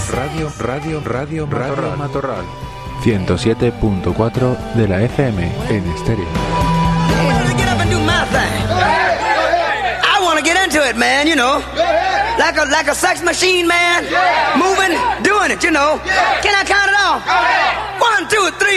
Radio Matorral. 107.4 de la FM en estéreo. I want to get into it, man, you know. Like a sex machine, man. Moving, doing it, you know. Can I count it off? 1, 2, 3.